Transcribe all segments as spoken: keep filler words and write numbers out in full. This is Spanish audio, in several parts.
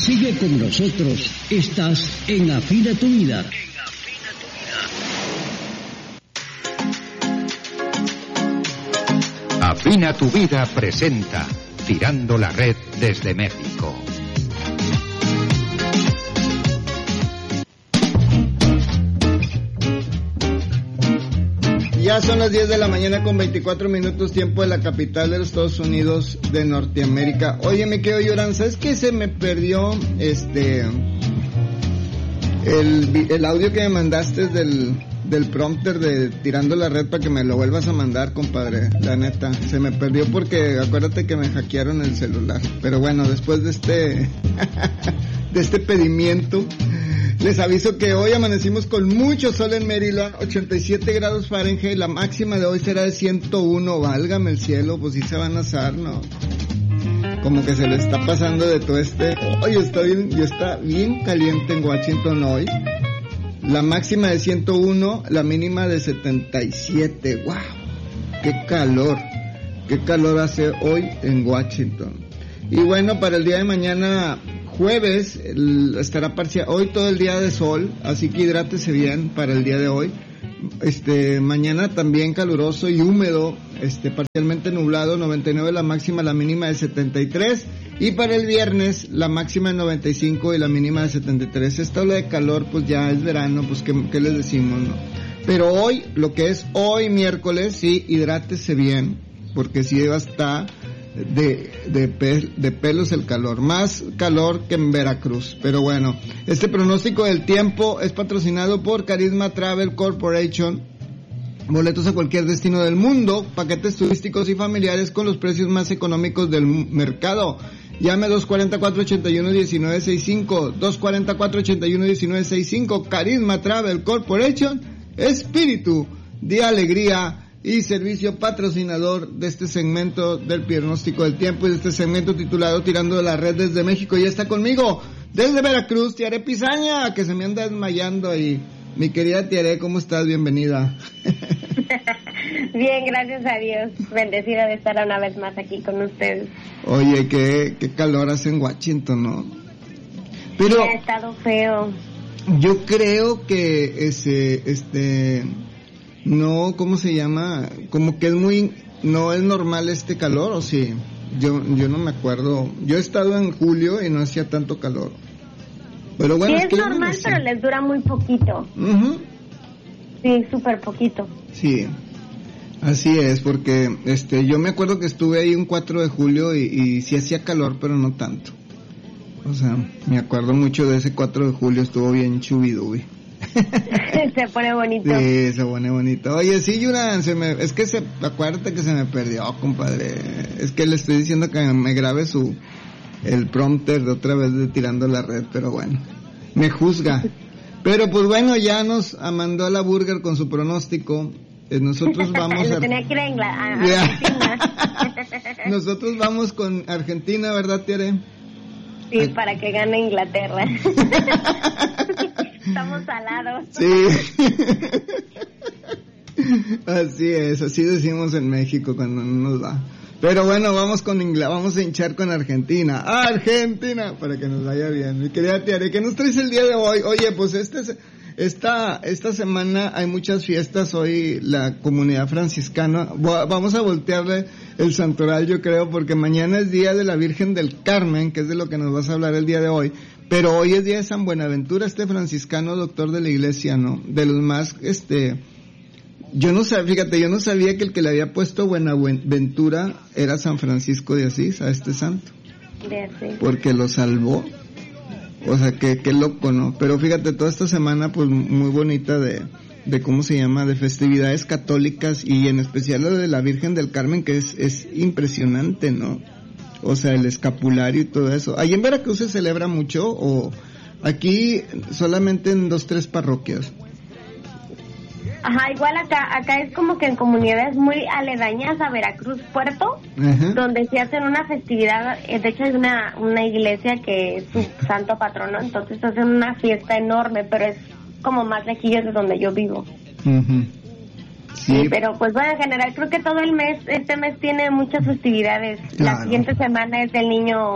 Sigue con nosotros, estás en Afina tu Vida. Afina tu Vida presenta Tirando la Red desde México. Ya son las diez de la mañana con veinticuatro minutos, tiempo de la capital de los Estados Unidos de Norteamérica. Oye, me quedo llorando, ¿sabes qué? Se me perdió este el, el audio que me mandaste del, del prompter de Tirando la Red para que me lo vuelvas a mandar, compadre. La neta, se me perdió porque acuérdate que me hackearon el celular. Pero bueno, después de este de este pedimiento, les aviso que hoy amanecimos con mucho sol en Maryland, ochenta y siete grados Fahrenheit, la máxima de hoy será de ciento uno, válgame el cielo, pues sí se van a asar, ¿no? Como que se le está pasando de todo este, oye, está bien, ya está bien caliente en Washington hoy, la máxima de ciento uno, la mínima de setenta y siete, wow, qué calor, qué calor hace hoy en Washington. Y bueno, para el día de mañana, jueves, el, estará parcial, hoy todo el día de sol, así que hidrátese bien para el día de hoy. Este, mañana también caluroso y húmedo, este, parcialmente nublado, noventa y nueve la máxima, la mínima de setenta y tres, y para el viernes la máxima de noventa y cinco y la mínima de setenta y tres. Esta ola de calor, pues ya es verano, pues qué, qué les decimos, ¿no? Pero hoy, lo que es hoy miércoles, sí, hidrátese bien, porque sí va a estar de de, pe, de pelos el calor, más calor que en Veracruz. Pero bueno, este pronóstico del tiempo es patrocinado por Carisma Travel Corporation, boletos a cualquier destino del mundo, paquetes turísticos y familiares con los precios más económicos del mercado. Llame dos cuatro cuatro, ocho uno, uno nueve seis cinco, dos cuatro cuatro, ocho uno, uno nueve seis cinco. Carisma Travel Corporation, espíritu de alegría y servicio patrocinador de este segmento del pronóstico del tiempo y de este segmento titulado Tirando de la Red desde México. Ya está conmigo desde Veracruz, Tiare Pizaña, que se me anda desmayando ahí. Mi querida Tiare, ¿cómo estás? Bienvenida. Bien, gracias a Dios. Bendecida de estar una vez más aquí con ustedes. Oye, qué, qué calor hace en Washington, ¿no? Pero ha estado feo. Yo creo que ese, este... No, ¿cómo se llama? Como que es muy, no es normal este calor, ¿o sí? Yo, yo no me acuerdo. Yo he estado en julio y no hacía tanto calor. Pero bueno, sí, es normal, pero les dura muy poquito. Uh-huh. Sí, súper poquito. Sí, así es, porque este, yo me acuerdo que estuve ahí un cuatro de julio y, y sí hacía calor, pero no tanto. O sea, me acuerdo mucho de ese cuatro de julio, estuvo bien chubidubi. Se pone bonito. Sí, se pone bonito. Oye, sí, Yuran, se me, es que se, acuérdate que se me perdió, compadre. Es que le estoy diciendo que me grabe su, el prompter de otra vez de Tirando la Red, pero bueno, me juzga. Pero pues bueno, ya nos mandó a la Burger con su pronóstico. Eh, nosotros vamos a... tenía que ir a Inglaterra. Nosotros vamos con Argentina, ¿verdad, Tiare? Sí, Ay. Para que gane Inglaterra. Estamos salados. Sí. Así es, así decimos en México cuando no nos va. Pero bueno, vamos con Inglaterra, vamos a hinchar con Argentina. Argentina, para que nos vaya bien. Mi querida Tiare, ¿qué nos traes el día de hoy? Oye, pues este esta esta semana hay muchas fiestas. Hoy la comunidad franciscana, vamos a voltearle el santoral, yo creo, porque mañana es día de la Virgen del Carmen, que es de lo que nos vas a hablar el día de hoy. Pero hoy es día de San Buenaventura, este franciscano doctor de la iglesia, ¿no? De los más, este, yo no sabía, fíjate, yo no sabía que el que le había puesto Buenaventura era San Francisco de Asís, a este santo. De Asís. Porque lo salvó. O sea, que, qué loco, ¿no? Pero fíjate, toda esta semana, pues, muy bonita de, de cómo se llama, de festividades católicas y en especial lo de la Virgen del Carmen, que es, es impresionante, ¿no? O sea, el escapulario y todo eso. ¿Ahí en Veracruz se celebra mucho o aquí solamente en dos, tres parroquias? Ajá, igual acá, acá es como que en comunidades muy aledañas a Veracruz Puerto, uh-huh. donde se hacen una festividad, de hecho es una, una iglesia que es su santo patrono, entonces hacen una fiesta enorme, pero es como más lejillos de donde yo vivo. Uh-huh. Sí. Sí, pero pues bueno, en general creo que todo el mes, este mes tiene muchas festividades. Claro. La siguiente semana es el niño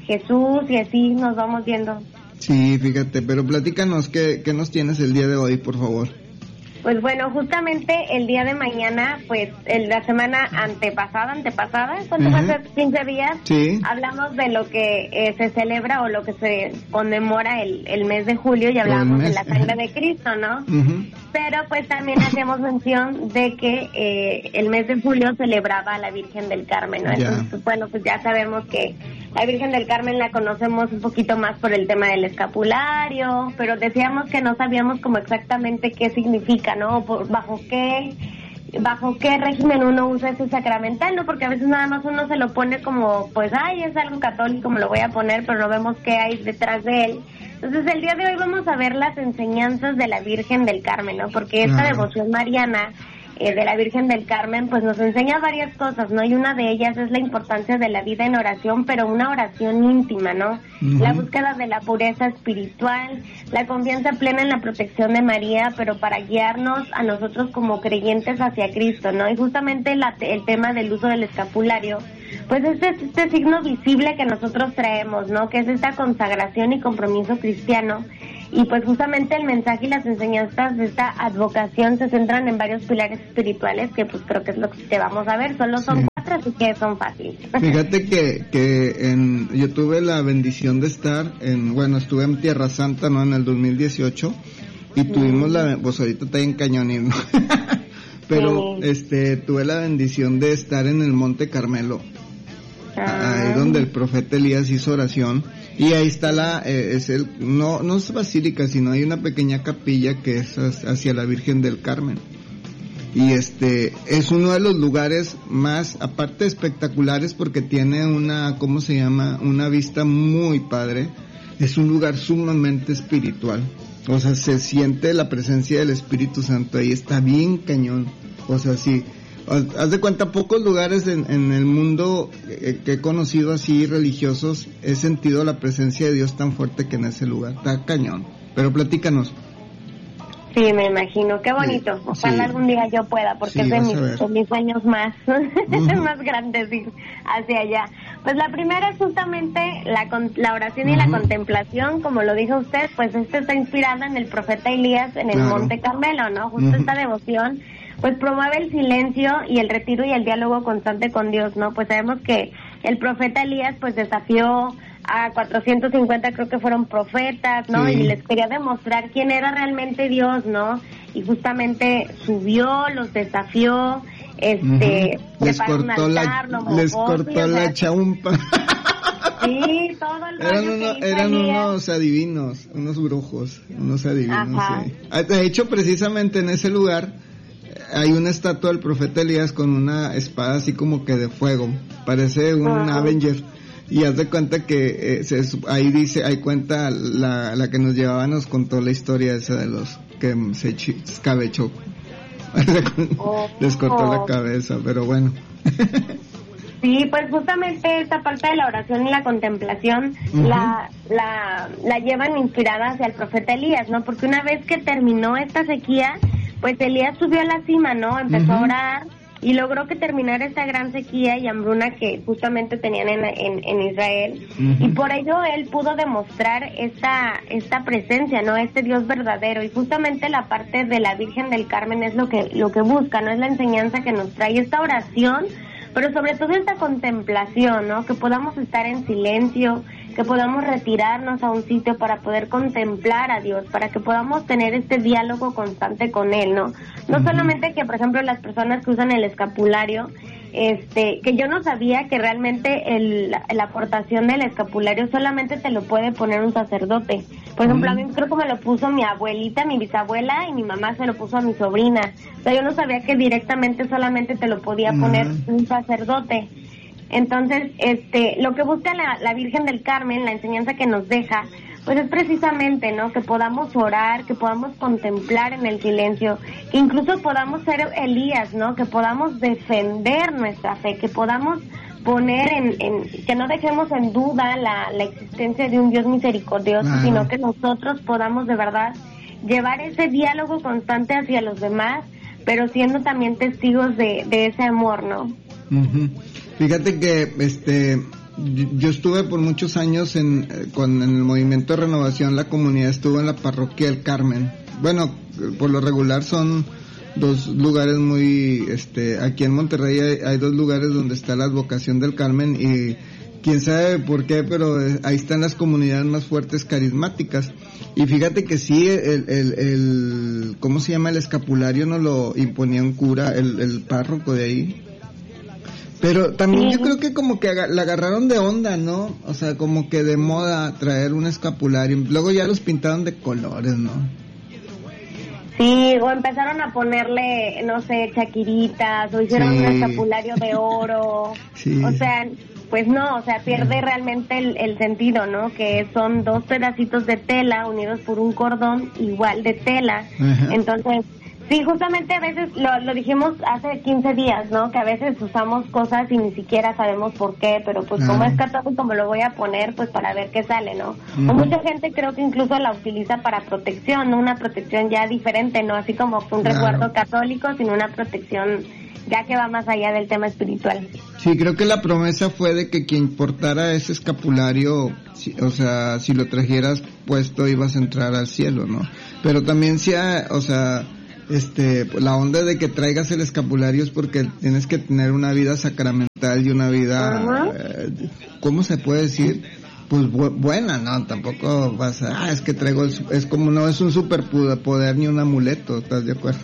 Jesús, y así nos vamos viendo. Sí, fíjate, pero platícanos, ¿qué, qué nos tienes el día de hoy, por favor? Pues bueno, justamente el día de mañana, pues en la semana antepasada, antepasada, ¿cuánto fue? Hace quince días, sí. Hablamos de lo que eh, se celebra o lo que se conmemora el, el mes de julio y hablamos de la sangre de Cristo, ¿no? Uh-huh. Pero pues también hacemos mención de que eh, el mes de julio celebraba a la Virgen del Carmen, ¿no? Yeah. Entonces, bueno, pues ya sabemos que la Virgen del Carmen la conocemos un poquito más por el tema del escapulario, pero decíamos que no sabíamos como exactamente qué significa, ¿no? Por, bajo qué bajo qué régimen uno usa ese sacramental, ¿no? Porque a veces nada más uno se lo pone como, pues, ay, es algo católico, me lo voy a poner, pero no vemos qué hay detrás de él. Entonces, el día de hoy vamos a ver las enseñanzas de la Virgen del Carmen, ¿no? Porque esta uh-huh. devoción mariana Eh, de la Virgen del Carmen, pues nos enseña varias cosas, ¿no? Y una de ellas es la importancia de la vida en oración, pero una oración íntima, ¿no? Uh-huh. La búsqueda de la pureza espiritual, la confianza plena en la protección de María, pero para guiarnos a nosotros como creyentes hacia Cristo, ¿no? Y justamente la, el tema del uso del escapulario, pues este es este signo visible que nosotros traemos, ¿no? Que es esta consagración y compromiso cristiano. Y pues justamente el mensaje y las enseñanzas de esta advocación se centran en varios pilares espirituales que pues creo que es lo que vamos a ver. Solo son sí. cuatro, así que son fáciles. Fíjate que, que en, yo tuve la bendición de estar en, bueno, estuve en Tierra Santa, ¿no? En el dos mil dieciocho y sí. tuvimos la, pues ahorita está en Cañonín, ¿no? Pero sí. este, tuve la bendición de estar en el Monte Carmelo. Ah. Ahí donde el profeta Elías hizo oración. Y ahí está la, eh, es el, no, no es basílica, sino hay una pequeña capilla que es hacia la Virgen del Carmen. Y este, es uno de los lugares más, aparte espectaculares porque tiene una, ¿cómo se llama? Una vista muy padre. Es un lugar sumamente espiritual. O sea, se siente la presencia del Espíritu Santo ahí, está bien cañón. O sea, sí. Haz de cuenta, pocos lugares en, en el mundo que, que he conocido así religiosos he sentido la presencia de Dios tan fuerte que en ese lugar. Está cañón. Pero platícanos. Sí, me imagino. Qué bonito. Sí, ojalá sí. algún día yo pueda, porque sí, es de mis, de mis sueños más, uh-huh. más grandes ir hacia allá. Pues la primera es justamente la, la oración y uh-huh. la contemplación, como lo dijo usted, pues esta está inspirada en el profeta Elías en el claro. Monte Carmelo, ¿no? Justo uh-huh. esta devoción pues promueve el silencio y el retiro y el diálogo constante con Dios, ¿no? Pues sabemos que el profeta Elías pues desafió a cuatrocientos cincuenta, creo que fueron profetas, ¿no? Sí. Y les quería demostrar quién era realmente Dios, ¿no? Y justamente subió, los desafió, este, uh-huh. les cortó altar, la, les cortó sí, la o sea, chaumpa. Sí, todo el eran, uno, eran unos adivinos, unos brujos, unos adivinos, Ajá. sí. De hecho, precisamente en ese lugar hay una estatua del profeta Elías con una espada así como que de fuego, parece un uh-huh. Avenger, y haz de cuenta que eh, se, ahí dice, ahí cuenta la, la que nos llevaba, nos contó la historia esa de los que se escabechó, oh. les cortó oh. la cabeza, pero bueno. Sí, pues justamente esta parte de la oración y la contemplación uh-huh. la, la, la llevan inspirada hacia el profeta Elías, ¿no? Porque una vez que terminó esta sequía, pues Elías subió a la cima, ¿no? Empezó uh-huh. a orar y logró que terminara esta gran sequía y hambruna que justamente tenían en, en, en Israel. Uh-huh. Y por ello él pudo demostrar esta esta presencia, ¿no? Este Dios verdadero. Y justamente la parte de la Virgen del Carmen es lo que lo que busca, ¿no? Es la enseñanza que nos trae esta oración, pero sobre todo esta contemplación, ¿no? Que podamos estar en silencio, que podamos retirarnos a un sitio para poder contemplar a Dios, para que podamos tener este diálogo constante con Él, ¿no? No uh-huh. solamente que, por ejemplo, las personas que usan el escapulario, este, que yo no sabía que realmente el, la, la aportación del escapulario solamente te lo puede poner un sacerdote. Por ejemplo, uh-huh. a mí creo que me lo puso mi abuelita, mi bisabuela, y mi mamá se lo puso a mi sobrina. O sea, yo no sabía que directamente solamente te lo podía poner uh-huh. un sacerdote. Entonces, este, lo que busca la, la Virgen del Carmen, la enseñanza que nos deja, pues es precisamente, ¿no? Que podamos orar, que podamos contemplar en el silencio, que incluso podamos ser Elías, ¿no? Que podamos defender nuestra fe, que podamos poner en, en que no dejemos en duda la, la existencia de un Dios misericordioso, uh-huh. sino que nosotros podamos de verdad llevar ese diálogo constante hacia los demás, pero siendo también testigos de, de ese amor, ¿no? Uh-huh. Fíjate que este yo, yo estuve por muchos años en, con, en el movimiento de renovación, la comunidad estuvo en la parroquia del Carmen. Bueno, por lo regular son dos lugares muy, este, aquí en Monterrey hay, hay dos lugares donde está la advocación del Carmen y quién sabe por qué, pero ahí están las comunidades más fuertes carismáticas. Y fíjate que sí, el, el, el, ¿cómo se llama? El escapulario no lo imponía un cura, el, el párroco de ahí. Pero también yo creo que como que la agarraron de onda, ¿no? O sea, como que de moda traer un escapulario. Luego ya los pintaron de colores, ¿no? Sí, o empezaron a ponerle, no sé, chaquiritas, o hicieron sí. un escapulario de oro. Sí. O sea, pues no, o sea, pierde realmente el, el sentido, ¿no? Que son dos pedacitos de tela unidos por un cordón igual de tela. Ajá. Entonces, sí, justamente a veces, lo, lo dijimos hace quince días, ¿no? Que a veces usamos cosas y ni siquiera sabemos por qué, pero pues como es católico me lo voy a poner pues para ver qué sale, ¿no? Uh-huh. O mucha gente creo que incluso la utiliza para protección, ¿no? Una protección ya diferente, ¿no? Así como un claro. resguardo católico, sino una protección ya que va más allá del tema espiritual. Sí, creo que la promesa fue de que quien portara ese escapulario, si, o sea, si lo trajeras puesto ibas a entrar al cielo, ¿no? Pero también si, o sea, este, la onda de que traigas el escapulario es porque tienes que tener una vida sacramental y una vida, uh-huh. eh, ¿cómo se puede decir? Pues bu- buena, ¿no? Tampoco vas a, ah, es que traigo, el, es como, no es un superpoder ni un amuleto, ¿estás de acuerdo?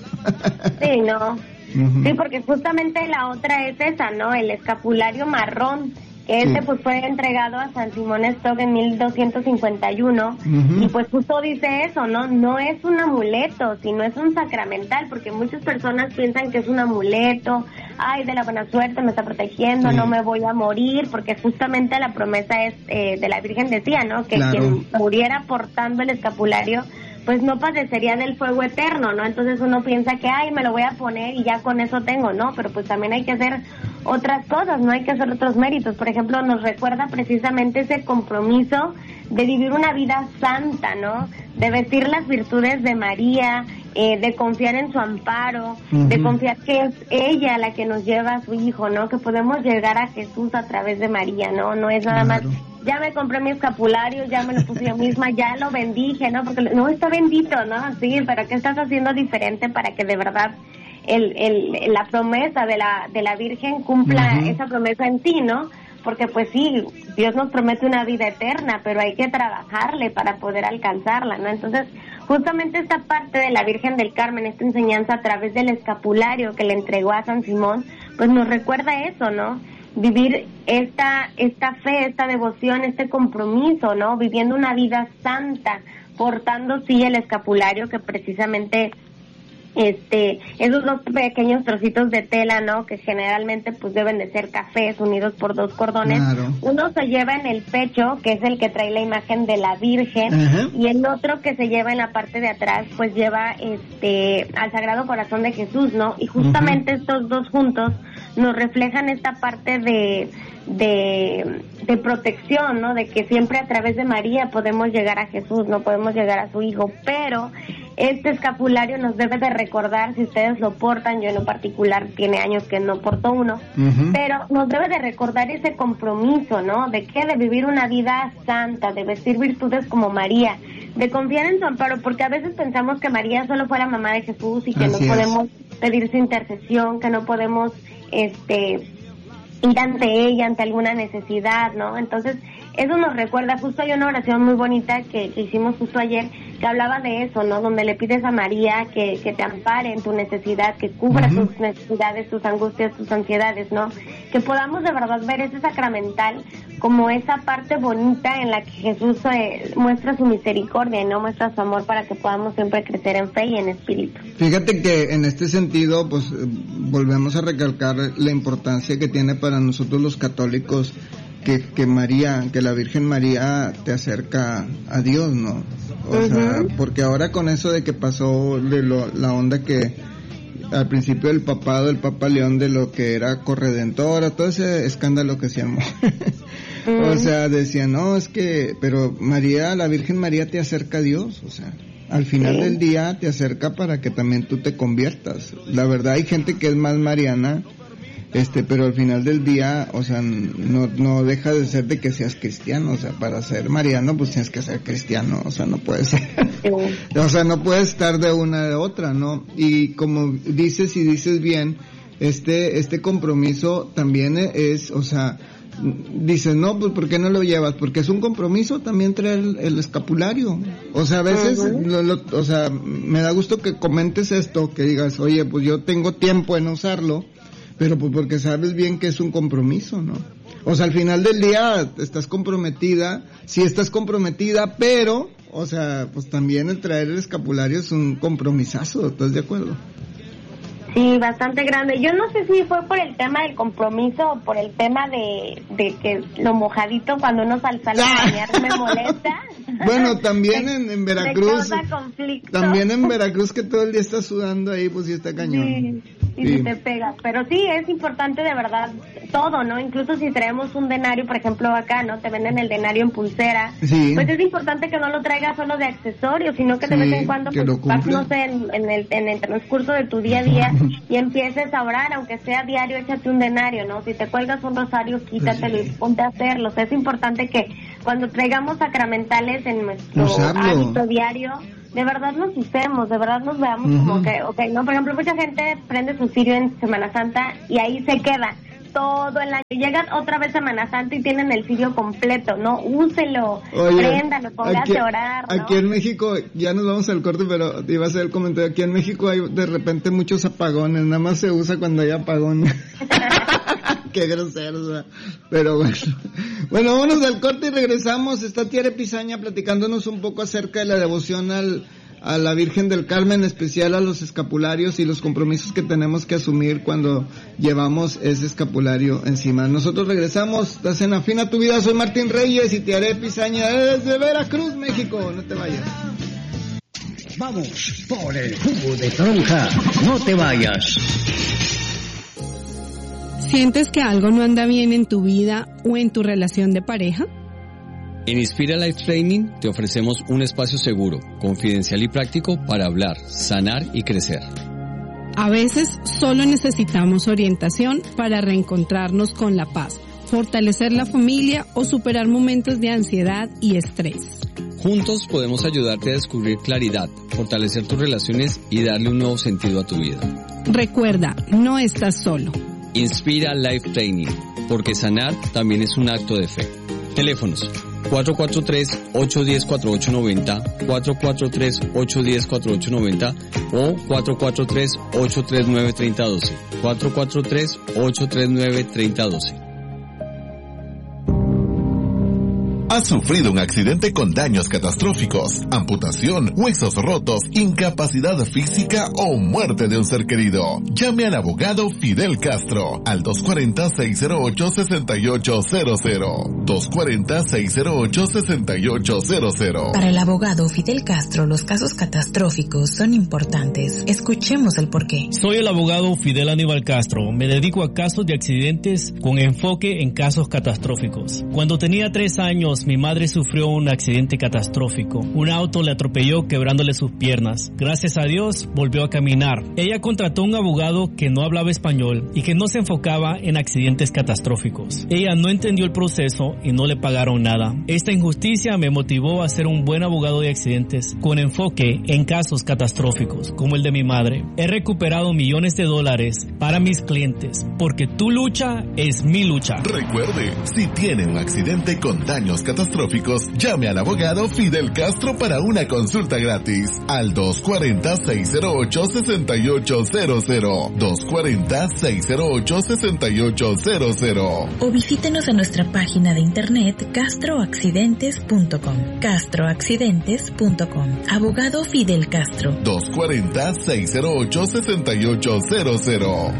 Sí, no. Uh-huh. Sí, porque justamente la otra es esa, ¿no? El escapulario marrón, que este sí. pues fue entregado a San Simón Stock en mil doscientos cincuenta y uno, uh-huh. y pues justo dice eso, ¿no? No es un amuleto, sino es un sacramental, porque muchas personas piensan que es un amuleto, ay, de la buena suerte, me está protegiendo, sí. no me voy a morir, porque justamente la promesa es eh, de la Virgen decía, ¿no? Que claro. quien muriera portando el escapulario pues no padecería del fuego eterno, ¿no? Entonces uno piensa que, ay, me lo voy a poner y ya con eso tengo, ¿no? Pero pues también hay que hacer otras cosas, ¿no? Hay que hacer otros méritos. Por ejemplo, nos recuerda precisamente ese compromiso de vivir una vida santa, ¿no? De vestir las virtudes de María, eh, de confiar en su amparo, uh-huh. de confiar que es ella la que nos lleva a su hijo, ¿no? Que podemos llegar a Jesús a través de María, ¿no? No es nada claro. más, ya me compré mi escapulario, ya me lo puse yo misma, ya lo bendije, ¿no? Porque no, está bendito, ¿no? Sí, pero ¿qué estás haciendo diferente para que de verdad el, el, la promesa de la, de la Virgen cumpla uh-huh. esa promesa en ti, ¿no? Porque pues sí, Dios nos promete una vida eterna, pero hay que trabajarle para poder alcanzarla, ¿no? Entonces, justamente esta parte de la Virgen del Carmen, esta enseñanza a través del escapulario que le entregó a San Simón, pues nos recuerda eso, ¿no? Vivir esta esta fe, esta devoción, este compromiso, ¿no? Viviendo una vida santa, portando sí el escapulario que precisamente este esos dos pequeños trocitos de tela, ¿no? Que generalmente pues deben de ser cafés unidos por dos cordones. Claro. Uno se lleva en el pecho, que es el que trae la imagen de la Virgen, uh-huh. y el otro que se lleva en la parte de atrás pues lleva este al Sagrado Corazón de Jesús, ¿no? Y justamente uh-huh. estos dos juntos nos reflejan esta parte de de de protección, ¿no? De que siempre a través de María podemos llegar a Jesús, no podemos llegar a su hijo, pero este escapulario nos debe de recordar, si ustedes lo portan, yo en lo particular tiene años que no porto uno, uh-huh. pero nos debe de recordar ese compromiso, ¿no? De que de vivir una vida santa, de vestir virtudes como María, de confiar en su amparo, porque a veces pensamos que María solo fue la mamá de Jesús y que Así no podemos es. pedir su intercesión, que no podemos este ir ante ella, ante alguna necesidad, ¿no? Entonces, eso nos recuerda, justo hay una oración muy bonita que, que hicimos justo ayer, que hablaba de eso, ¿no? Donde le pides a María que, que te ampare en tu necesidad, que cubra uh-huh. tus necesidades, tus angustias, tus ansiedades, ¿no? Que podamos de verdad ver ese sacramental como esa parte bonita en la que Jesús eh, muestra su misericordia y no muestra su amor para que podamos siempre crecer en fe y en espíritu. Fíjate que en este sentido, pues, volvemos a recalcar la importancia que tiene para nosotros los católicos que, que María, que la Virgen María te acerca a Dios, ¿no? O uh-huh. sea, porque ahora con eso de que pasó de lo, la onda que al principio del papado, el Papa León, de lo que era corredentora, todo ese escándalo que se armó. uh-huh. O sea, decían, no, es que, pero María, la Virgen María te acerca a Dios, o sea, al final sí. del día te acerca para que también tú te conviertas. La verdad, hay gente que es más mariana este, pero al final del día, o sea, no, no deja de ser de que seas cristiano, o sea, para ser mariano, pues tienes que ser cristiano, o sea, no puedes ser, o sea, no puedes estar de una de otra, ¿no? Y como dices y dices bien, este, este compromiso también es, o sea, dices, no, pues ¿por qué no lo llevas? Porque es un compromiso también traer el, el escapulario. O sea, a veces, uh-huh. lo, lo, o sea, me da gusto que comentes esto, que digas, oye, pues yo tengo tiempo en usarlo, pero pues porque sabes bien que es un compromiso, ¿no? O sea, al final del día estás comprometida, sí estás comprometida, pero, o sea, pues también el traer el escapulario es un compromisazo, ¿estás de acuerdo? Sí, bastante grande. Yo no sé si fue por el tema del compromiso o por el tema de, de que lo mojadito cuando uno sale a bañar me molesta. Bueno, también me, en, en Veracruz, conflicto. También en Veracruz que todo el día está sudando ahí, pues sí está cañón. Sí, y sí. Si te pegas. Pero sí, es importante de verdad todo, ¿no? Incluso si traemos un denario, por ejemplo acá, ¿no? Te venden el denario en pulsera. Sí. Pues es importante que no lo traigas solo de accesorio, sino que sí, de vez en cuando pues, vas, no sé, en, en, el, en el transcurso de tu día a día y empieces a orar, aunque sea diario, échate un denario, ¿no? Si te cuelgas un rosario, quítatelo y ponte a hacerlo. O sea, es importante que cuando traigamos sacramentales en nuestro Usarlo. hábito diario, de verdad nos usemos, de verdad nos veamos uh-huh. como que, ok, ¿no? Por ejemplo, mucha gente prende su cirio en Semana Santa y ahí se queda todo el año. Llegan otra vez Semana Santa y tienen el cirio completo, ¿no? Úselo, Oye, préndalo, póngase a orar, ¿no? Aquí en México, ya nos vamos al corte, pero iba a hacer el comentario, aquí en México hay de repente muchos apagones, nada más se usa cuando hay apagón. Qué grosero, ¿verdad? Pero bueno. Bueno, vámonos al corte y regresamos. Está Tiare Pizaña platicándonos un poco acerca de la devoción al a la Virgen del Carmen, en especial a los escapularios y los compromisos que tenemos que asumir cuando llevamos ese escapulario encima. Nosotros regresamos, estás en Afina tu Vida, soy Martín Reyes y Tiare Pizaña desde Veracruz, México. No te vayas. Vamos por el jugo de toronja, no te vayas. ¿Sientes que algo no anda bien en tu vida o en tu relación de pareja? En Inspira Life Training te ofrecemos un espacio seguro, confidencial y práctico para hablar, sanar y crecer. A veces solo necesitamos orientación para reencontrarnos con la paz, fortalecer la familia o superar momentos de ansiedad y estrés. Juntos podemos ayudarte a descubrir claridad, fortalecer tus relaciones y darle un nuevo sentido a tu vida. Recuerda, no estás solo. Inspira Life Training, porque sanar también es un acto de fe. Teléfonos cuatro cuatro tres, ocho uno cero, cuatro ocho nueve cero, cuatro cuatro tres, ocho uno cero, cuatro ocho nueve cero o cuatro cuatro tres, ocho tres nueve, tres cero uno dos, cuatro cuatro tres, ocho tres nueve, tres cero uno dos. ¿Has sufrido un accidente con daños catastróficos, amputación, huesos rotos, incapacidad física o muerte de un ser querido? Llame al abogado Fidel Castro al dos cuatro cero, seis cero ocho, seis ocho cero cero. dos cuatro cero, seis cero ocho, seis ocho cero cero. Para el abogado Fidel Castro, los casos catastróficos son importantes. Escuchemos el porqué. Soy el abogado Fidel Aníbal Castro. Me dedico a casos de accidentes con enfoque en casos catastróficos. Cuando tenía tres años, mi madre sufrió un accidente catastrófico. Un auto le atropelló quebrándole sus piernas. Gracias a Dios volvió a caminar. Ella contrató un abogado que no hablaba español y que no se enfocaba en accidentes catastróficos. Ella no entendió el proceso y no le pagaron nada. Esta injusticia me motivó a ser un buen abogado de accidentes con enfoque en casos catastróficos como el de mi madre. He recuperado millones de dólares para mis clientes porque tu lucha es mi lucha. Recuerde, si tiene un accidente con daños catastróficos, llame al abogado Fidel Castro para una consulta gratis al dos cuatro cero, seis cero ocho, seis ocho cero cero, dos cuatro cero, seis cero ocho, seis ocho cero cero. O visítenos en nuestra página de internet castro accidentes punto com. castro accidentes punto com. Abogado Fidel Castro. dos cuatro cero, seis cero ocho, seis ocho cero cero.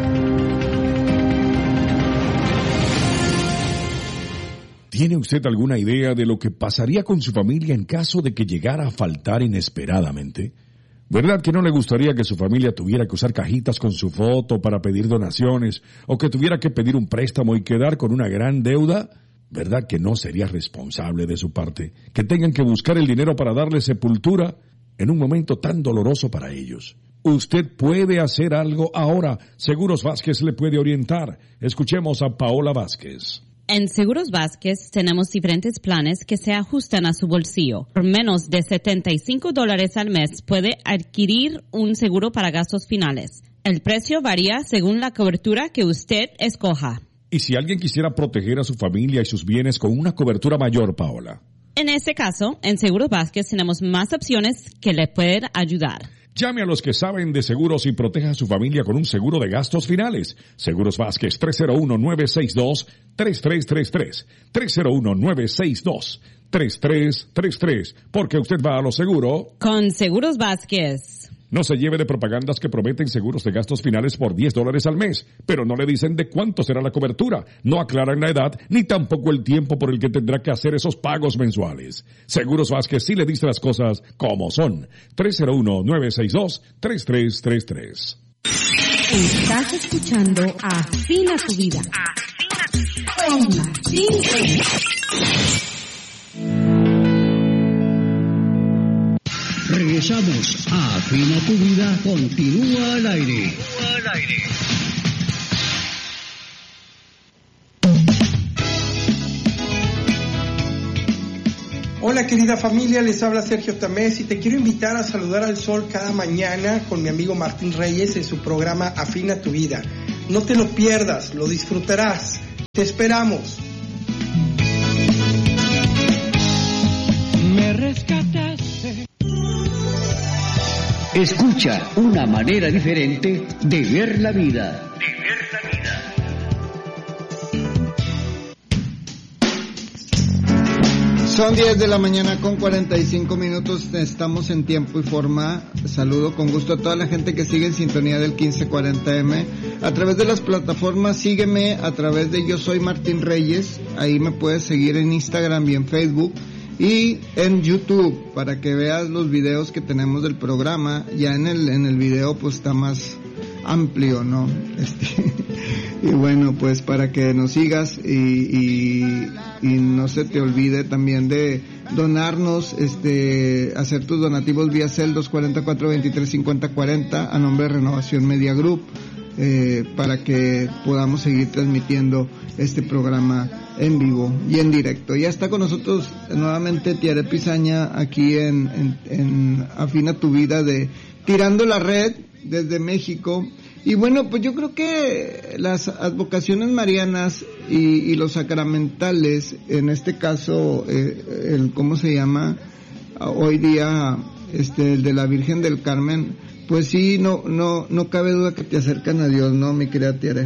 ¿Tiene usted alguna idea de lo que pasaría con su familia en caso de que llegara a faltar inesperadamente? ¿Verdad que no le gustaría que su familia tuviera que usar cajitas con su foto para pedir donaciones o que tuviera que pedir un préstamo y quedar con una gran deuda? ¿Verdad que no sería responsable de su parte que tengan que buscar el dinero para darle sepultura en un momento tan doloroso para ellos? Usted puede hacer algo ahora. Seguros Vázquez le puede orientar. Escuchemos a Paola Vázquez. En Seguros Vázquez tenemos diferentes planes que se ajustan a su bolsillo. Por menos de setenta y cinco dólares al mes puede adquirir un seguro para gastos finales. El precio varía según la cobertura que usted escoja. ¿Y si alguien quisiera proteger a su familia y sus bienes con una cobertura mayor, Paola? En este caso, en Seguros Vázquez tenemos más opciones que le pueden ayudar. Llame a los que saben de seguros y proteja a su familia con un seguro de gastos finales. Seguros Vázquez, tres cero uno, nueve seis dos, tres tres tres tres. tres cero uno, nueve seis dos, tres tres tres tres. Porque usted va a lo seguro. Con Seguros Vázquez. No se lleve de propagandas que prometen seguros de gastos finales por diez dólares al mes, pero no le dicen de cuánto será la cobertura, no aclaran la edad, ni tampoco el tiempo por el que tendrá que hacer esos pagos mensuales. Seguros Vázquez sí le dice las cosas como son. tres cero uno, nueve seis dos, tres tres tres tres. Estás escuchando Afina tu Vida. Con Martín Reyes. Regresamos a Afina tu Vida, continúa al aire. Al aire. Hola querida familia, les habla Sergio Tamés y te quiero invitar a saludar al sol cada mañana con mi amigo Martín Reyes en su programa Afina tu Vida. No te lo pierdas, lo disfrutarás. Te esperamos. Me rescataste. Escucha una manera diferente de ver la vida. De ver la vida. Son diez de la mañana con cuarenta y cinco minutos, estamos en tiempo y forma. Saludo con gusto a toda la gente que sigue en sintonía del quince cuarenta eme. A través de las plataformas, sígueme a través de Yo Soy Martín Reyes. Ahí me puedes seguir en Instagram y en Facebook. Y en YouTube, para que veas los videos que tenemos del programa. Ya en el en el video pues está más amplio, ¿no? Este, y bueno, pues para que nos sigas y, y, y no se te olvide también de donarnos, este, hacer tus donativos vía Cel dos cuatro cuatro, veintitrés cincuenta cuarenta a nombre de Renovación Media Group. Eh, para que podamos seguir transmitiendo este programa en vivo y en directo. Ya está con nosotros nuevamente Tiare Pizaña aquí en, en, en Afina tu Vida de Tirando la Red desde México. Y bueno, pues yo creo que las advocaciones marianas y, y los sacramentales, en este caso, eh, el ¿cómo se llama? Hoy día, este, el de la Virgen del Carmen, pues sí, no, no, no cabe duda que te acercan a Dios, ¿no, mi querida Tiare?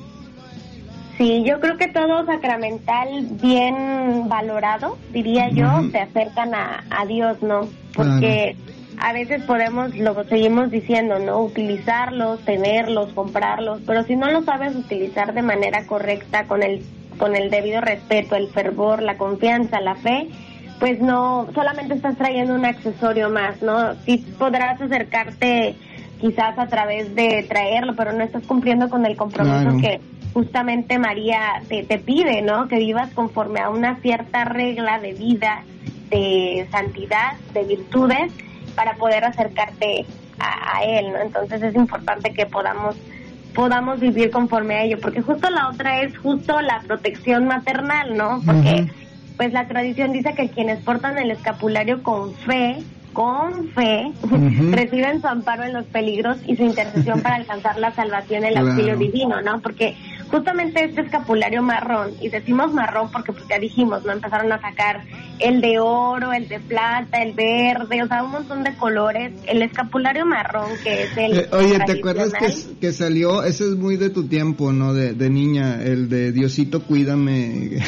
Sí, yo creo que todo sacramental bien valorado, diría yo, uh-huh. te acercan a, a Dios, ¿no? Porque claro. A veces podemos, lo seguimos diciendo, ¿no? Utilizarlos, tenerlos, comprarlos, pero si no los sabes utilizar de manera correcta, con el, con el debido respeto, el fervor, la confianza, la fe, pues no, solamente estás trayendo un accesorio más, ¿no? Sí podrás acercarte quizás a través de traerlo, pero no estás cumpliendo con el compromiso claro. que justamente María te, te pide, ¿no? Que vivas conforme a una cierta regla de vida, de santidad, de virtudes, para poder acercarte a, a Él, ¿no? Entonces es importante que podamos podamos vivir conforme a ello, porque justo la otra es justo la protección maternal, ¿no? Porque uh-huh. pues la tradición dice que quienes portan el escapulario con fe, con fe, uh-huh. reciben su amparo en los peligros y su intercesión para alcanzar la salvación y el auxilio claro. divino, ¿no? Porque justamente este escapulario marrón, y decimos marrón porque pues ya dijimos, ¿no? Empezaron a sacar el de oro, el de plata, el verde, o sea, un montón de colores. El escapulario marrón, que es el eh, Oye, ¿te acuerdas que, que salió? Ese es muy de tu tiempo, ¿no? De, de niña, el de Diosito, cuídame.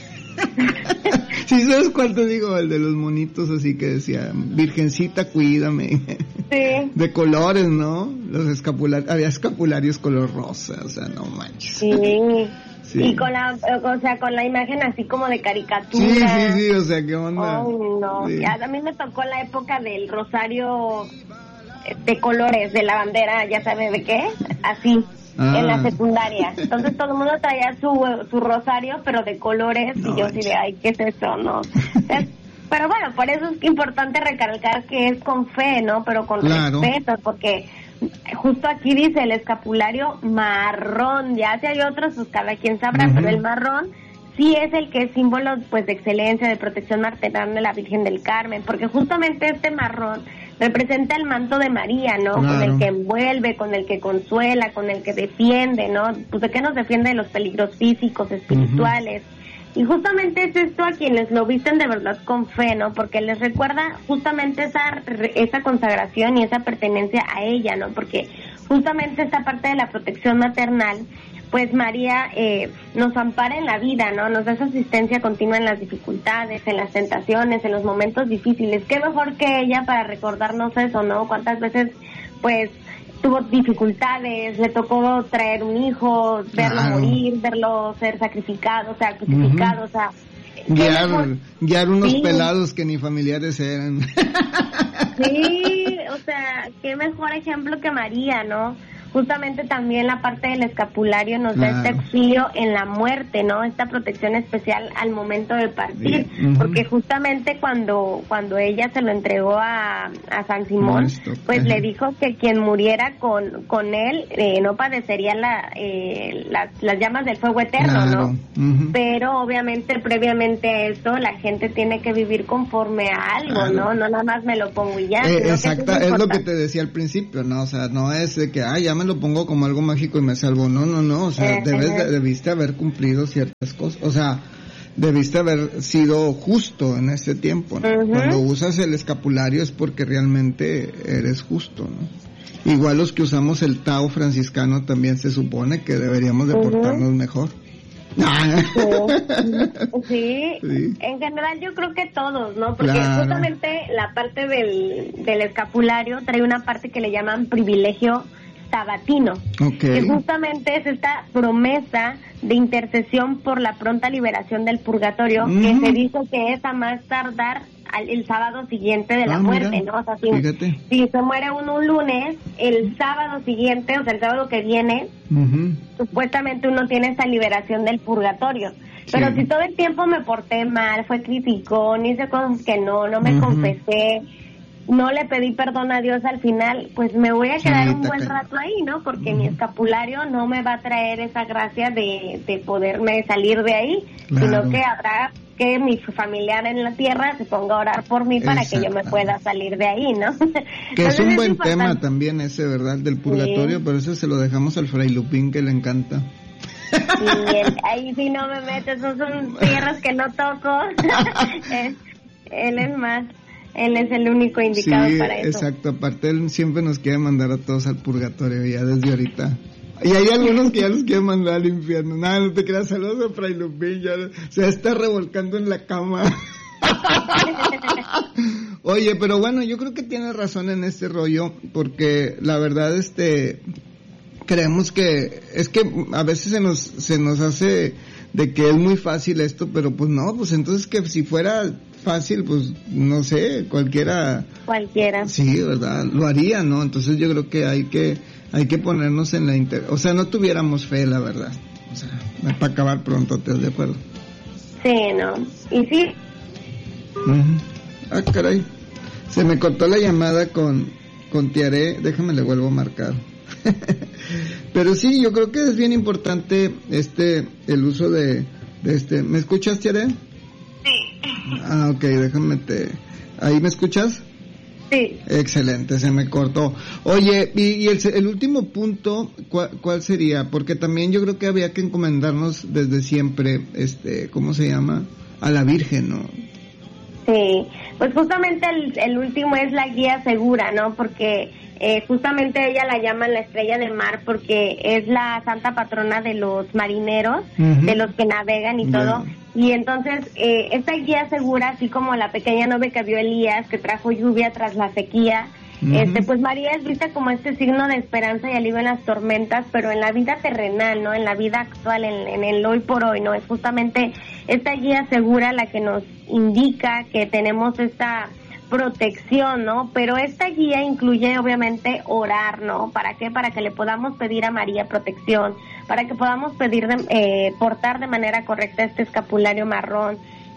Sí, ¿sabes cuál te digo? El de los monitos así que decía, Virgencita, cuídame. Sí. De colores, ¿no? Los escapularios, había escapularios color rosa, o sea, no manches. Sí. Sí. Y con la, o sea, con la imagen así como de caricatura. Sí, sí, sí, o sea, ¿qué onda? Oh, no. Sí. A mí me tocó la época del rosario de colores, de la bandera, ya sabes de qué, así. Ah. En la secundaria, entonces todo el mundo traía su su rosario pero de colores no, y yo sí de ay, ¿qué es eso? No, pero bueno, por eso es importante recalcar que es con fe, ¿no? Pero con claro. respeto, porque justo aquí dice el escapulario marrón, ya si hay otros, pues cada quien sabrá, uh-huh. pero el marrón sí es el que es símbolo pues de excelencia, de protección maternal de la Virgen del Carmen, porque justamente este marrón representa el manto de María, ¿no? Claro. Con el que envuelve, con el que consuela, con el que defiende, ¿no? Pues de qué nos defiende de los peligros físicos, espirituales. Uh-huh. Y justamente es esto a quienes lo visten de verdad con fe, ¿no? Porque les recuerda justamente esa esa consagración y esa pertenencia a ella, ¿no? Porque justamente esta parte de la protección maternal, pues María eh, nos ampara en la vida, ¿no? Nos da esa asistencia continua en las dificultades, en las tentaciones, en los momentos difíciles. Qué mejor que ella para recordarnos eso, ¿no? Cuántas veces, pues, tuvo dificultades, le tocó traer un hijo, verlo claro. morir, verlo ser sacrificado, o sea, crucificado, uh-huh. o sea... Guiar, guiar unos sí. pelados que ni familiares eran. Sí, o sea, qué mejor ejemplo que María, ¿no? Justamente también la parte del escapulario nos claro. da este auxilio en la muerte, ¿no? Esta protección especial al momento de partir, uh-huh. porque justamente cuando cuando ella se lo entregó a, a San Simón, no, pues uh-huh. le dijo que quien muriera con con él eh, no padecería la, eh, las, las llamas del fuego eterno, claro. ¿no? Uh-huh. Pero obviamente previamente a esto la gente tiene que vivir conforme a algo, claro. ¿no? No nada más me lo pongo y ya. Eh, exacto, es, es lo que te decía al principio, ¿no? O sea, no es de que, ay, ya me lo pongo como algo mágico y me salvo. No, no, no. O sea, debes de, debiste haber cumplido ciertas cosas. O sea, debiste haber sido justo en ese tiempo, ¿no? Uh-huh. Cuando usas el escapulario es porque realmente eres justo, ¿no? Igual los que usamos el Tao franciscano también se supone que deberíamos de uh-huh. portarnos mejor. Sí. sí, en general yo creo que todos, ¿no? Porque claro. justamente la parte del, del escapulario trae una parte que le llaman privilegio sabatino, okay. que justamente es esta promesa de intercesión por la pronta liberación del purgatorio, mm. que se dice que es a más tardar al, el sábado siguiente de la ah, muerte, mira. ¿no? O sea, si, si se muere uno un lunes, el sábado siguiente, o sea, el sábado que viene, uh-huh. supuestamente uno tiene esta liberación del purgatorio. Sí. Pero si todo el tiempo me porté mal, fue criticón, hice cosas que no, no me uh-huh. confesé, no le pedí perdón a Dios al final, pues me voy a quedar sí, un buen rato ahí, ¿no? Porque uh-huh. mi escapulario no me va a traer esa gracia de, de poderme salir de ahí, claro. sino que habrá que mi familiar en la tierra se ponga a orar por mí para que yo me pueda salir de ahí, ¿no? Que es un buen es tema también ese, ¿verdad? Del purgatorio, sí. Pero eso se lo dejamos al Fray Lupín, que le encanta. Y él, ahí sí no me metes, esos son tierras que no toco. él, él es más... Él es el único indicado sí, para eso. Exacto, aparte él siempre nos quiere mandar a todos al purgatorio ya desde ahorita. Y hay algunos que ya los quieren mandar al infierno. Nada, no te creas, saludos a Fray Lupín, ya se está revolcando en la cama. Oye, pero bueno, yo creo que tienes razón en este rollo, porque la verdad, este, creemos que, es que a veces se nos, se nos hace de que es muy fácil esto, pero pues no, pues entonces que si fuera fácil, pues no sé, cualquiera cualquiera sí, verdad, lo haría, ¿no? Entonces yo creo que hay que hay que ponernos en la inter... o sea, no tuviéramos fe, la verdad, o sea, para acabar pronto, ¿estás de acuerdo? Sí, no, y sí. Uh-huh. Ah, caray, se me cortó la llamada con con Tiaré, déjame le vuelvo a marcar. Pero sí, yo creo que es bien importante este el uso de, de este, ¿me escuchas, Tiaré? Ah, ok, déjame te... ¿Ahí me escuchas? Sí. Excelente, se me cortó. Oye, y, y el, el último punto, ¿cuál, ¿cuál sería? Porque también yo creo que había que encomendarnos desde siempre, este, ¿cómo se llama? A la Virgen, ¿no? Sí, pues justamente el, el último es la guía segura, ¿no? Porque eh, justamente ella la llaman la estrella de mar porque es la santa patrona de los marineros, uh-huh. de los que navegan y yeah. todo. Y entonces, eh, esta guía segura, así como la pequeña nube que vio Elías, que trajo lluvia tras la sequía, uh-huh. este, pues María es vista como este signo de esperanza y alivio en las tormentas, pero en la vida terrenal, ¿no? En la vida actual, en, en el hoy por hoy, ¿no? Es justamente esta guía segura la que nos indica que tenemos esta protección, ¿no? Pero esta guía incluye obviamente orar, ¿no? ¿Para qué? Para que le podamos pedir a María protección, para que podamos pedir, de, eh, portar de manera correcta este escapulario marrón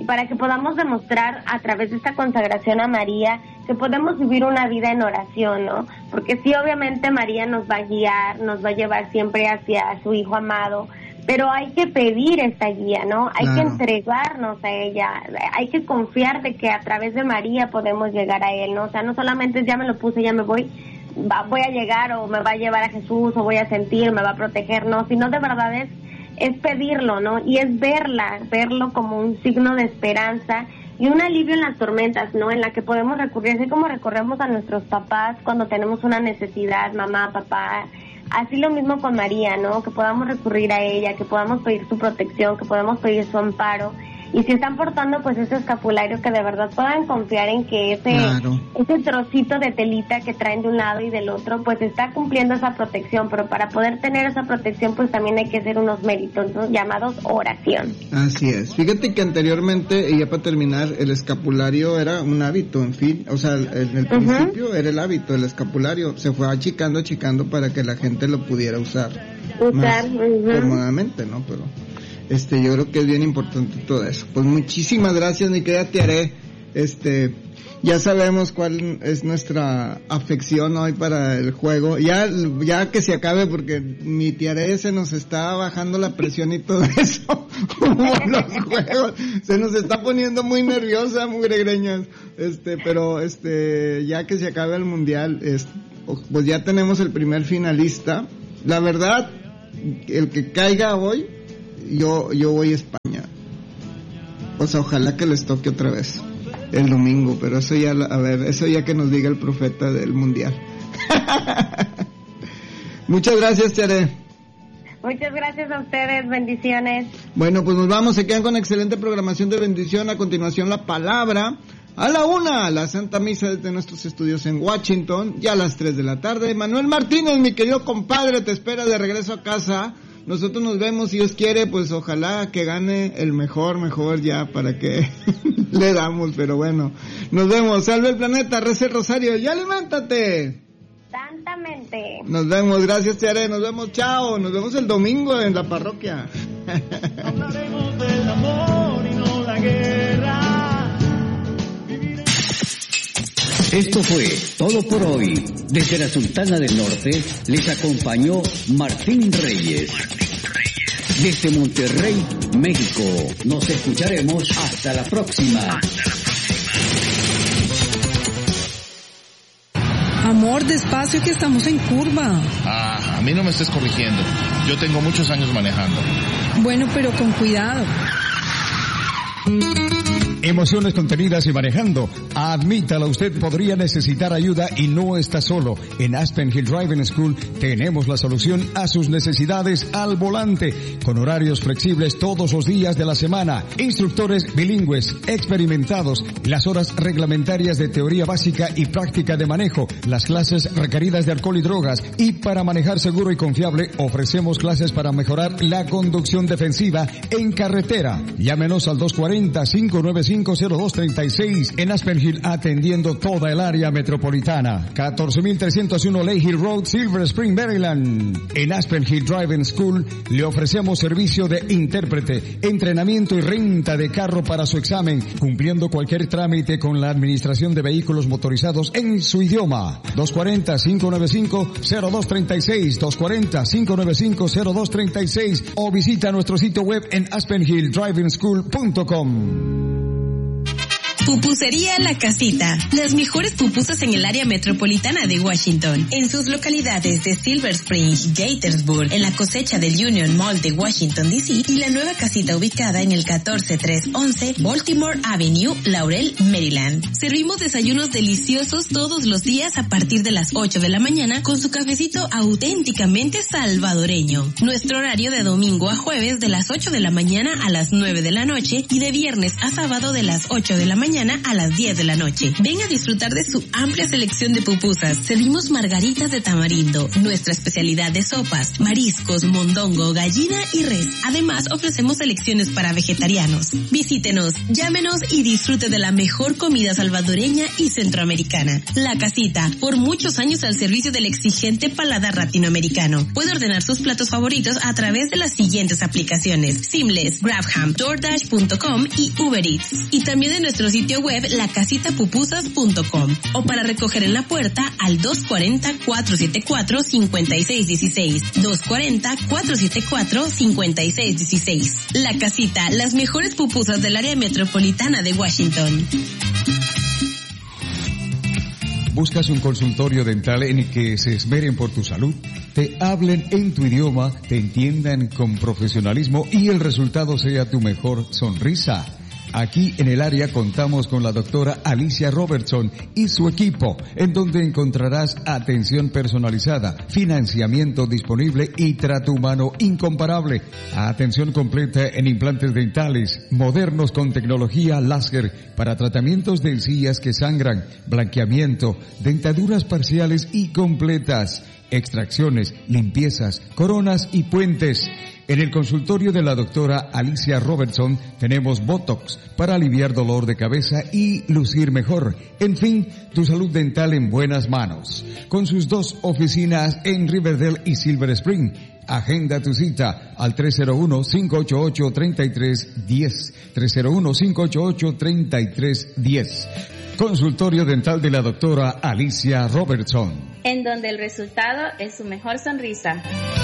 y para que podamos demostrar a través de esta consagración a María que podemos vivir una vida en oración, ¿no? Porque sí, obviamente María nos va a guiar, nos va a llevar siempre hacia su Hijo amado, pero hay que pedir esta guía, ¿no? Hay claro. que entregarnos a ella, hay que confiar de que a través de María podemos llegar a Él, ¿no? O sea, no solamente es ya me lo puse, ya me voy, va, voy a llegar o me va a llevar a Jesús o voy a sentir, me va a proteger, no, sino de verdad es, es pedirlo, ¿no? Y es verla, verlo como un signo de esperanza y un alivio en las tormentas, ¿no? En la que podemos recurrir, así como recorremos a nuestros papás cuando tenemos una necesidad, mamá, papá. Así lo mismo con María, ¿no? Que podamos recurrir a ella, que podamos pedir su protección, que podamos pedir su amparo. Y si están portando pues ese escapulario, que de verdad puedan confiar en que ese claro. ese trocito de telita que traen de un lado y del otro pues está cumpliendo esa protección. Pero para poder tener esa protección pues también hay que hacer unos méritos, ¿no? Llamados oración. Así es. Fíjate que anteriormente, y ya para terminar, el escapulario era un hábito, en fin. O sea, en el principio uh-huh. era el hábito, el escapulario. Se fue achicando, achicando para que la gente lo pudiera usar. Usar. Más uh-huh. cómodamente, ¿no? Pero... Este, yo creo que es bien importante todo eso. Pues muchísimas gracias, mi querida Tiare. Este, ya sabemos cuál es nuestra afección hoy para el juego. Ya, ya que se acabe, porque mi Tiare se nos está bajando la presión y todo eso. Como los juegos. Se nos está poniendo muy nerviosa, mugregreñas. Este, pero este, ya que se acabe el mundial, es, pues ya tenemos el primer finalista. La verdad, el que caiga hoy, Yo yo voy a España. O sea, ojalá que les toque otra vez el domingo, pero eso ya, a ver, eso ya que nos diga el profeta del mundial. Muchas gracias, Tiare. Muchas gracias a ustedes, bendiciones. Bueno, pues nos vamos, se quedan con excelente programación de bendición. A continuación la palabra. A la una, la Santa Misa desde nuestros estudios en Washington. Ya a las tres de la tarde. Manuel Martínez, mi querido compadre, te espera de regreso a casa. Nosotros nos vemos, si Dios quiere, pues ojalá que gane el mejor, mejor ya para que le damos, pero bueno. Nos vemos, salve el planeta, reza el rosario, ya levántate. Santamente. Nos vemos, gracias Tiare, nos vemos, chao, nos vemos el domingo en la parroquia. Hablaremos del amor y no la guerra. Esto fue todo por hoy. Desde la Sultana del Norte les acompañó Martín Reyes. Desde Monterrey, México. Nos escucharemos hasta la próxima. Amor, despacio que estamos en curva. Ah, a mí no me estés corrigiendo. Yo tengo muchos años manejando. Bueno, pero con cuidado. Emociones contenidas y manejando. Admítalo, usted podría necesitar ayuda y no está solo. En Aspen Hill Driving School tenemos la solución a sus necesidades al volante, con horarios flexibles todos los días de la semana, instructores bilingües, experimentados, las horas reglamentarias de teoría básica y práctica de manejo, las clases requeridas de alcohol y drogas, y para manejar seguro y confiable ofrecemos clases para mejorar la conducción defensiva en carretera. Llámenos al dos cuatro cero, cinco nueve cinco, cero dos tres seis en Aspen Hill, atendiendo toda el área metropolitana. catorce mil trescientos uno Lake Hill Road, Silver Spring, Maryland. En Aspen Hill Driving School le ofrecemos servicio de intérprete, entrenamiento y renta de carro para su examen, cumpliendo cualquier trámite con la administración de vehículos motorizados en su idioma. dos cuatro cero, cinco nueve cinco, cero dos tres seis, dos cuatro cero, cinco nueve cinco, cero dos tres seis o visita nuestro sitio web en aspen hill driving school punto com. Pupusería La Casita. Las mejores pupusas en el área metropolitana de Washington. En sus localidades de Silver Spring, Gaithersburg, en la cosecha del Union Mall de Washington, D C y la nueva casita ubicada en el catorce trescientos once Baltimore Avenue, Laurel, Maryland. Servimos desayunos deliciosos todos los días a partir de las ocho de la mañana con su cafecito auténticamente salvadoreño. Nuestro horario de domingo a jueves de las ocho de la mañana a las nueve de la noche y de viernes a sábado de las ocho de la mañana mañana a las diez de la noche. Ven a disfrutar de su amplia selección de pupusas. Servimos margaritas de tamarindo, nuestra especialidad de sopas, mariscos, mondongo, gallina y res. Además, ofrecemos selecciones para vegetarianos. Visítenos, llámenos y disfrute de la mejor comida salvadoreña y centroamericana. La Casita, por muchos años al servicio del exigente paladar latinoamericano. Puede ordenar sus platos favoritos a través de las siguientes aplicaciones: Seamless, GrabHam, DoorDash punto com y Uber Eats. Y también de nuestro sitio web la casita pupusas punto com. O para recoger en la puerta al dos cuatro cero, cuatro siete cuatro, cinco seis uno seis. dos cuatro cero, cuatro siete cuatro, cinco seis uno seis. La Casita, las mejores pupusas del área metropolitana de Washington. ¿Buscas un consultorio dental en el que se esmeren por tu salud? Te hablen en tu idioma, te entiendan con profesionalismo y el resultado sea tu mejor sonrisa. Aquí en el área contamos con la doctora Alicia Robertson y su equipo, en donde encontrarás atención personalizada, financiamiento disponible y trato humano incomparable. Atención completa en implantes dentales, modernos con tecnología láser para tratamientos de encías que sangran, blanqueamiento, dentaduras parciales y completas, extracciones, limpiezas, coronas y puentes. En el consultorio de la doctora Alicia Robertson tenemos Botox para aliviar dolor de cabeza y lucir mejor. En fin, tu salud dental en buenas manos. Con sus dos oficinas en Riverdale y Silver Spring. Agenda tu cita al tres cero uno, cinco ocho ocho, tres tres uno cero. tres cero uno, cinco ocho ocho, tres tres uno cero. Consultorio dental de la doctora Alicia Robertson. En donde el resultado es su mejor sonrisa.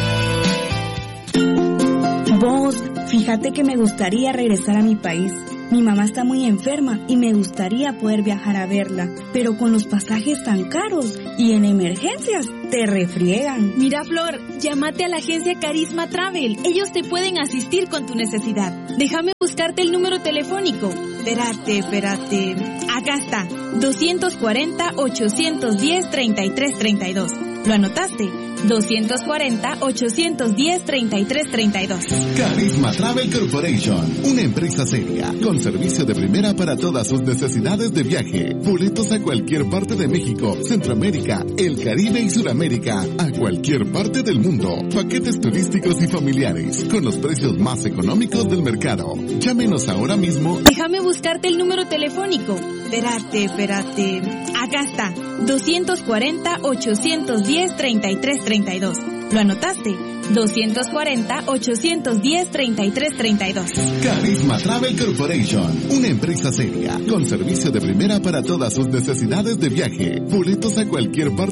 Vos, fíjate que me gustaría regresar a mi país. Mi mamá está muy enferma y me gustaría poder viajar a verla, pero con los pasajes tan caros y en emergencias te refriegan. Mira, Flor, llámate a la agencia Carisma Travel. Ellos te pueden asistir con tu necesidad. Déjame buscarte el número telefónico. Espérate, espérate. Acá está. dos cuatro cero, ocho uno cero, tres tres tres dos. ¿Lo anotaste? dos cuatro cero, ocho uno cero, tres tres tres dos. Carisma Travel Corporation, una empresa seria, con servicio de primera para todas sus necesidades de viaje. Boletos a cualquier parte de México, Centroamérica, el Caribe y Sudamérica, a cualquier parte del mundo. Paquetes turísticos y familiares, con los precios más económicos del mercado. Llámenos ahora mismo. Déjame buscarte el número telefónico. Espérate, espérate. Acá está. dos cuatro cero, ocho uno cero, tres tres tres dos. ¿Lo anotaste? dos cuatro cero, ocho uno cero, tres tres tres dos. Carisma Travel Corporation, una empresa seria, con servicio de primera para todas sus necesidades de viaje. Boletos a cualquier parte